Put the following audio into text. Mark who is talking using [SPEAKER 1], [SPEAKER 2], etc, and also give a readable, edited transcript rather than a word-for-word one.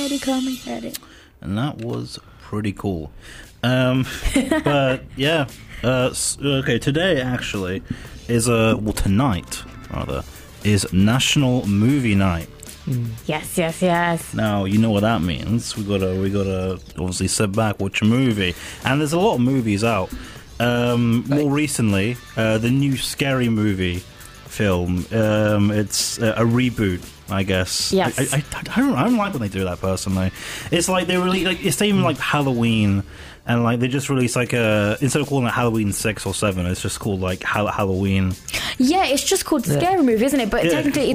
[SPEAKER 1] Nobody call me Reddit.
[SPEAKER 2] And that was pretty cool. But yeah, okay. Today actually is tonight rather is National Movie Night.
[SPEAKER 1] Yes.
[SPEAKER 2] Now you know what that means. We gotta obviously sit back, watch a movie, and there's a lot of movies out. More recently, the new Scary Movie film. It's a reboot, I guess.
[SPEAKER 1] Yes.
[SPEAKER 2] I don't like when they do that personally. It's like they really like it's not even like Halloween, and like they just release like instead of calling it Halloween 6 or 7, it's just called like Halloween.
[SPEAKER 1] Yeah, it's just called Scary Movie, isn't it? But technically,